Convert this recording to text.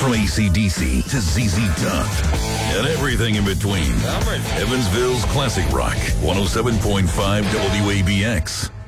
From AC/DC to ZZ Top and everything in between. Evansville's classic rock, 107.5 WABX.